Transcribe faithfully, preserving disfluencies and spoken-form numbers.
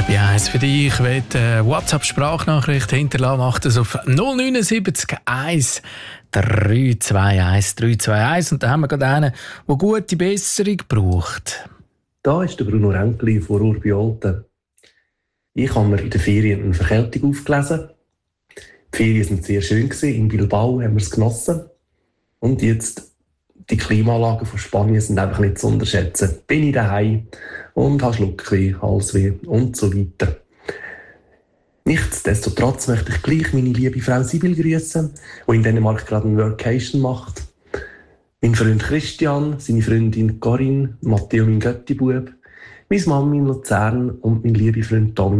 R B eins für dich. Wenn du eine WhatsApp-Sprachnachricht hinterlassen, macht das auf null neun sieben eins drei zwei eins drei zwei eins. Und da haben wir gerade einen, der gute Besserung braucht. Da ist der Bruno Renkli von Urbi-Olten. Ich habe mir in der Ferien eine Verkältung aufgelesen. Die Ferien waren sehr schön. In Bilbao haben wir es genossen. Und jetzt, die Klimaanlagen von Spanien sind einfach nicht zu unterschätzen. Bin ich daheim und habe Schluckweh, Halsweh und so weiter. Nichtsdestotrotz möchte ich gleich meine liebe Frau Sibyl grüßen, die in Dänemark gerade eine Workation macht. Mein Freund Christian, seine Freundin Corinne, Matteo, mein Göttibub, meine Mami in Luzern und mein lieber Freund Tommy